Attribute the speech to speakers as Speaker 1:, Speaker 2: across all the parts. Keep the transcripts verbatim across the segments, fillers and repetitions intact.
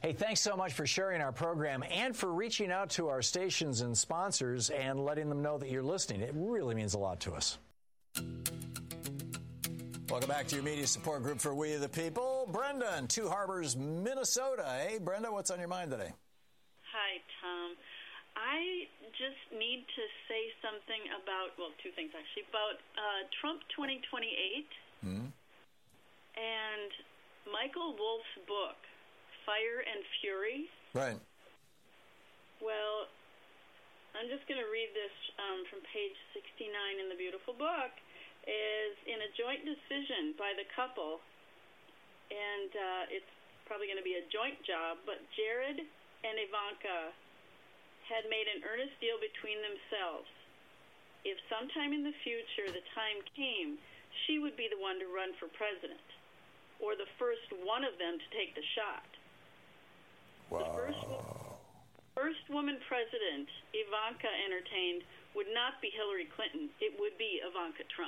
Speaker 1: Hey, thanks so much for sharing our program and for reaching out to our stations and sponsors and letting them know that you're listening. It really means a lot to us. Welcome back to your media support group for We the People. Brenda in Two Harbors, Minnesota. Hey, Brenda, what's on your mind today?
Speaker 2: Hi, Tom. I just need to say something about, well, two things actually, about uh, Trump twenty twenty-eight mm-hmm. and Michael Wolff's book, Fire and Fury.
Speaker 1: Right.
Speaker 2: Well, I'm just going to read this um, from page sixty-nine in the beautiful book. Is in a joint decision by the couple, and uh, it's probably going to be a joint job, but Jared and Ivanka had made an earnest deal between themselves. If sometime in the future the time came, she would be the one to run for president, or the first one of them to take the shot.
Speaker 1: Wow.
Speaker 2: The first, first woman president Ivanka entertained would not be Hillary Clinton. It would be Ivanka Trump.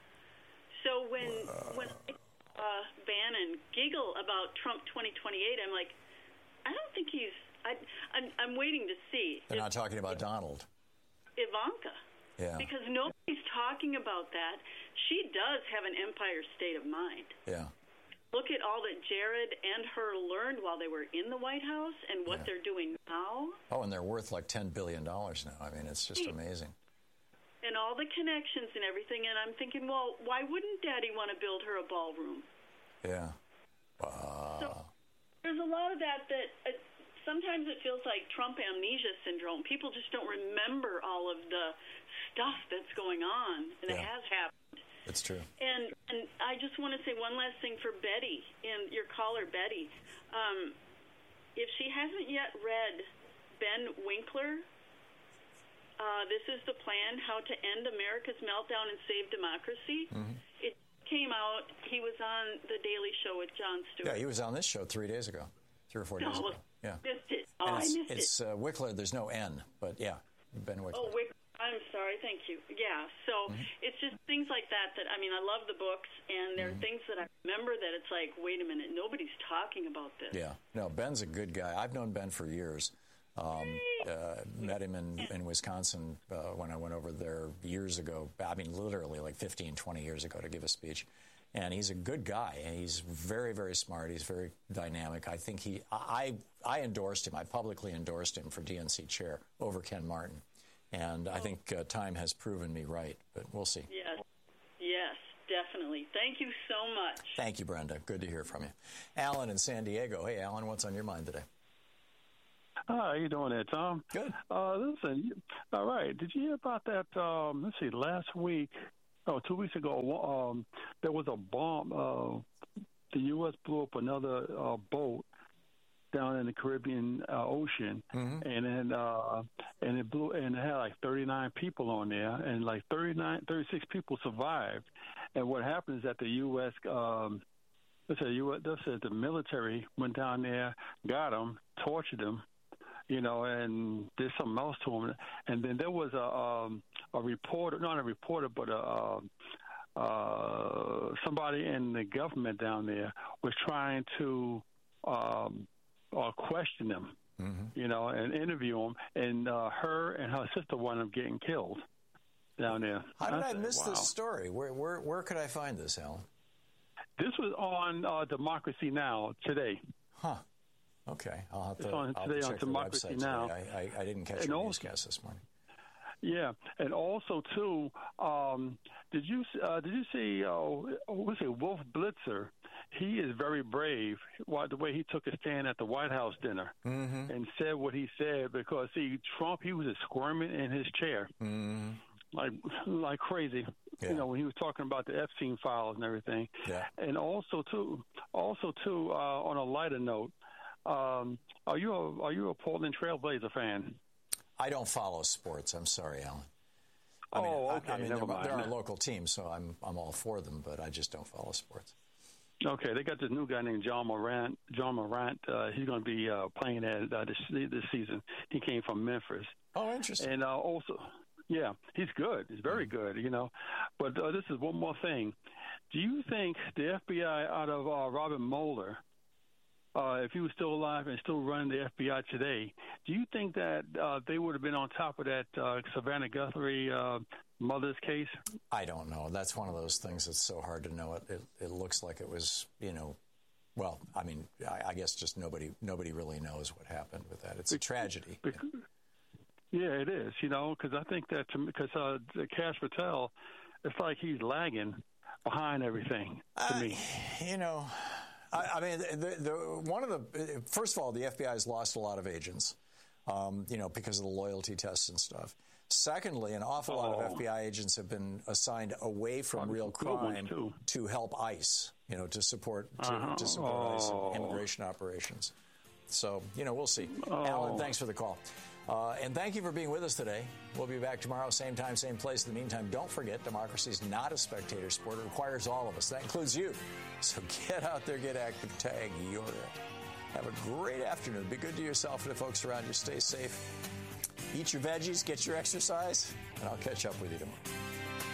Speaker 2: So when wow. when uh, Bannon giggle about Trump twenty twenty-eight, I'm like, I don't think he's. I, I'm, I'm waiting to see.
Speaker 1: They're not talking about Donald.
Speaker 2: Ivanka.
Speaker 1: Yeah.
Speaker 2: Because nobody's talking about that. She does have an empire state of mind.
Speaker 1: Yeah.
Speaker 2: Look at all that Jared and her learned while they were in the White House and what yeah. they're doing now.
Speaker 1: Oh, and they're worth like ten billion dollars now. I mean, it's just amazing.
Speaker 2: And all the connections and everything. And I'm thinking, well, why wouldn't Daddy want to build her a ballroom?
Speaker 1: Yeah. Wow.
Speaker 2: So there's a lot of that that uh, sometimes it feels like Trump amnesia syndrome. People just don't remember all of the stuff that's going on and
Speaker 1: yeah.
Speaker 2: it has happened.
Speaker 1: It's true.
Speaker 2: And and I just want to say one last thing for Betty, and your caller, Betty. Um, if she hasn't yet read Ben Winkler, uh, This is the Plan, How to End America's Meltdown and Save Democracy, mm-hmm. it came out. He was on The Daily Show with Jon Stewart.
Speaker 1: Yeah, he was on this show three days ago, three or four days
Speaker 2: oh,
Speaker 1: ago. Yeah.
Speaker 2: Missed it. Oh,
Speaker 1: and it's,
Speaker 2: I missed
Speaker 1: it's,
Speaker 2: it.
Speaker 1: It's uh, Wickler. There's no N, but yeah, Ben Wickler.
Speaker 2: Oh, Wickler. I'm sorry. Thank you. Yeah. So mm-hmm. it's just things like that that, I mean, I love the books, and there mm-hmm. are things that I remember that it's like, wait a minute, nobody's talking about this.
Speaker 1: Yeah. No, Ben's a good guy. I've known Ben for years. Um, uh, met him in, in Wisconsin uh, when I went over there years ago. I mean, literally like fifteen, twenty years ago to give a speech. And he's a good guy. And he's very, very smart. He's very dynamic. I think he, I, I endorsed him. I publicly endorsed him for D N C chair over Ken Martin. And I think uh, time has proven me right, but we'll see.
Speaker 2: Yes, yes, definitely. Thank you so much.
Speaker 1: Thank you, Brenda. Good to hear from you. Alan in San Diego. Hey, Alan, what's on your mind today?
Speaker 3: Hi, how you doing there, Tom?
Speaker 1: Good.
Speaker 3: Uh, listen, all right. Did you hear about that? Um, let's see, last week, oh, two weeks ago, um, there was a bomb. Uh, the U S blew up another uh, boat down in the Caribbean uh, Ocean, mm-hmm. and then uh, and it blew, and it had like thirty-nine people on there, and like thirty-nine, thirty-six people survived. And what happened is that the U S Um, let's say U S, let's say the military went down there, got them, tortured them. You know, and did something else to him. And then there was a um, a reporter, not a reporter, but a uh, uh, somebody in the government down there was trying to um, uh, question them, mm-hmm. you know, and interview them. And uh, her and her sister wound up getting killed down there.
Speaker 1: How did I, I
Speaker 3: said,
Speaker 1: miss
Speaker 3: wow.
Speaker 1: this story? Where where where could I find this, Alan?
Speaker 3: This was on uh, Democracy Now! Today.
Speaker 1: Huh. Okay, I'll have to,
Speaker 3: it's on,
Speaker 1: I'll
Speaker 3: today
Speaker 1: have to check
Speaker 3: on Democracy
Speaker 1: the website
Speaker 3: Now!
Speaker 1: Today. I, I, I didn't catch
Speaker 3: and
Speaker 1: your
Speaker 3: also,
Speaker 1: newscast this morning.
Speaker 3: Yeah, and also too, um, did you uh, did you see? Uh, what's it? Wolf Blitzer. He is very brave. Why the way he took a stand at the White House dinner mm-hmm. and said what he said, because see, Trump, he was squirming in his chair. Mm-hmm. Like, like crazy, yeah. you know, when he was talking about the Epstein files and everything.
Speaker 1: Yeah.
Speaker 3: And also too, also too, uh, on a lighter note, um, are you a, are you a Portland Trailblazer fan?
Speaker 1: I don't follow sports. I'm sorry, Alan. I mean,
Speaker 3: oh, okay.
Speaker 1: I, I mean,
Speaker 3: Never
Speaker 1: they're,
Speaker 3: mind.
Speaker 1: they're our local team, so I'm I'm all for them, but I just don't follow sports.
Speaker 3: Okay, they got this new guy named John Morant. John Morant, uh, he's going to be uh, playing at uh, this this season. He came from Memphis.
Speaker 1: Oh, interesting.
Speaker 3: And uh, also. Yeah, he's good. He's very good, you know. But uh, this is one more thing. Do you think the F B I, out of uh, Robert Mueller, uh, if he was still alive and still running the F B I today, do you think that uh, they would have been on top of that uh, Savannah Guthrie uh, mother's case?
Speaker 1: I don't know. That's one of those things that's so hard to know. It, it, it looks like it was, you know, well, I mean, I, I guess just nobody nobody really knows what happened with that. It's a tragedy.
Speaker 3: Because, yeah, it is, you know, because I think that because uh, Kash Patel, it's like he's lagging behind everything to
Speaker 1: uh,
Speaker 3: me.
Speaker 1: You know, I, I mean, the, the, one of the, first of all, the F B I has lost a lot of agents, um, you know, because of the loyalty tests and stuff. Secondly, an awful oh. lot of F B I agents have been assigned away from real crime to help ICE, you know, to support to, uh-huh. to support oh. ICE and immigration operations. So, you know, we'll see. Oh. Alan, thanks for the call. Uh, and thank you for being with us today. We'll be back tomorrow, same time, same place. In the meantime, don't forget, democracy is not a spectator sport. It requires all of us. That includes you. So get out there, get active, tag your it. Have a great afternoon. Be good to yourself and the folks around you. Stay safe. Eat your veggies, get your exercise, and I'll catch up with you tomorrow.